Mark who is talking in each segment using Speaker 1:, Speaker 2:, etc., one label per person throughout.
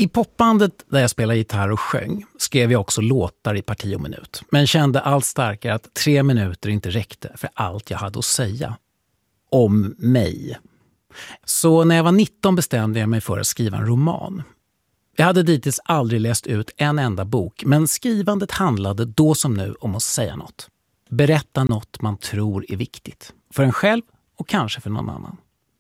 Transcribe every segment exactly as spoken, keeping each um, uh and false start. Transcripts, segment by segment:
Speaker 1: I popbandet där jag spelade gitarr och sjöng skrev jag också låtar i parti och minut. Men kände allt starkare att tre minuter inte räckte för allt jag hade att säga. Om mig. Så när jag var nitton bestämde jag mig för att skriva en roman. Jag hade dittills aldrig läst ut en enda bok, men skrivandet handlade då som nu om att säga något. Berätta något man tror är viktigt. För en själv och kanske för någon annan.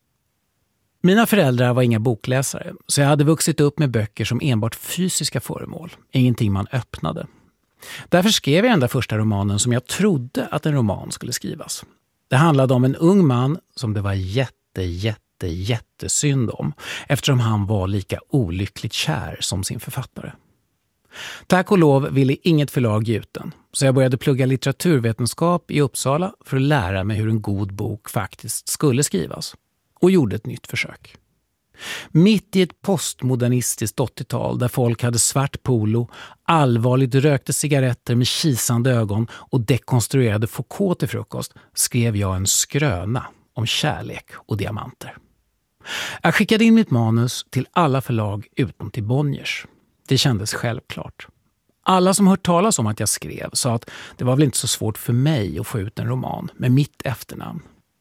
Speaker 1: Mina föräldrar var inga bokläsare, så jag hade vuxit upp med böcker som enbart fysiska föremål. Ingenting man öppnade. Därför skrev jag den där första romanen som jag trodde att en roman skulle skrivas. Det handlade om en ung man som det var jätte, jätte, jättesynd om, eftersom han var lika olyckligt kär som sin författare. Tack och lov ville inget förlag ge ut den, så jag började plugga litteraturvetenskap i Uppsala för att lära mig hur en god bok faktiskt skulle skrivas. Och gjorde ett nytt försök. Mitt i ett postmodernistiskt åttiotal där folk hade svart polo, allvarligt rökte cigaretter med kisande ögon och dekonstruerade Foucault till frukost skrev jag en skröna om kärlek och diamanter. Jag skickade in mitt manus till alla förlag utom till Bonniers. Det kändes självklart. Alla som hört talas om att jag skrev sa att det var väl inte så svårt för mig att få ut en roman med mitt efternamn.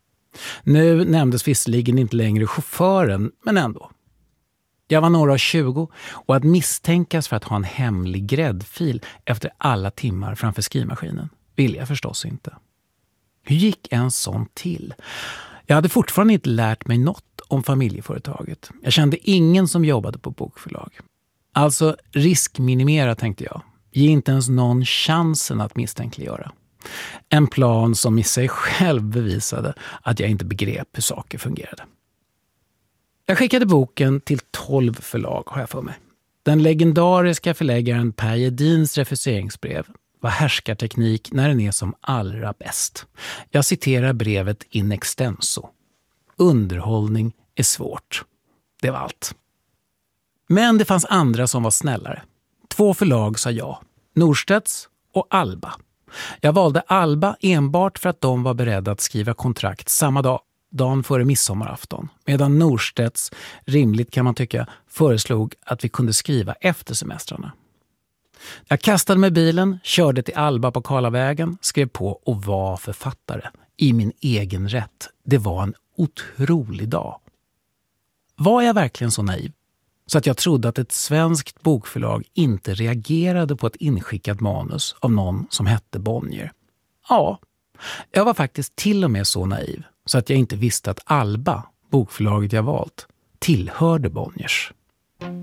Speaker 1: Nu nämndes visserligen inte längre chauffören, men ändå. Jag var några tjugo och att misstänkas för att ha en hemlig gräddfil efter alla timmar framför skrivmaskinen ville jag förstås inte. Hur gick en sån till? Jag hade fortfarande inte lärt mig något om familjeföretaget. Jag kände ingen som jobbade på bokförlag. Alltså riskminimera, tänkte jag. Ge inte ens någon chansen att misstänkliggöra. En plan som i sig själv bevisade att jag inte begrep hur saker fungerade. Jag skickade boken till tolv förlag, har jag för mig. Den legendariska förläggaren Per Gedins refuseringsbrev var härskarteknik när den är som allra bäst. Jag citerar brevet in extenso. Underhållning är svårt. Det var allt. Men det fanns andra som var snällare. Två förlag sa ja. Norstedts och Alba. Jag valde Alba enbart för att de var beredda att skriva kontrakt samma dag, dagen före midsommarafton. Medan Norstedts, rimligt kan man tycka, föreslog att vi kunde skriva efter semestrarna. Jag kastade med bilen, körde till Alba på Karlavägen, skrev på och var författare. I min egen rätt. Det var en otrolig dag. Var jag verkligen så naiv? Så att jag trodde att ett svenskt bokförlag inte reagerade på ett inskickat manus av någon som hette Bonnier. Ja, jag var faktiskt till och med så naiv så att jag inte visste att Alba, bokförlaget jag valt, tillhörde Bonniers.